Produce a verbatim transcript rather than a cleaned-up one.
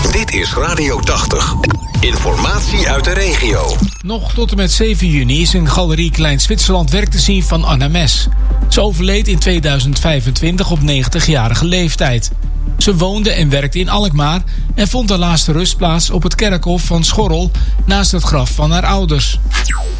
Dit is Radio tachtig. Informatie uit de regio. Nog tot en met zeven juni is in Galerie Klein Zwitserland werk te zien van Anna Mes. Ze overleed in tweeduizend vijfentwintig op negentigjarige leeftijd. Ze woonde en werkte in Alkmaar en vond haar laatste rustplaats op het kerkhof van Schorrel naast het graf van haar ouders.